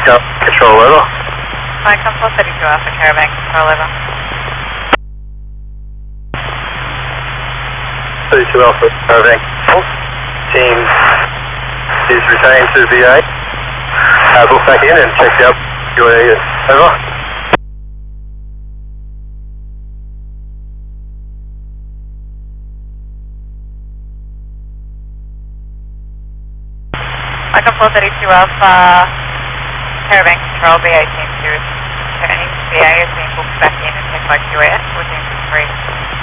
Control over. Flight Control 32 Alpha Caravan Control over. 32 Alpha Caravan Control. Team is retained to VA. Book back in and check out UAE. Over. Flight Control 32 Alpha Caravan Control, BA Team 2 is returning. BA is being booked back in and checked by QAS, 14 to 3.